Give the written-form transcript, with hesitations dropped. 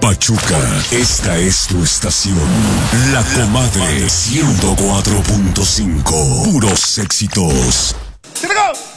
Pachuca, esta es tu estación. La Comadre 104.5. Puros éxitos.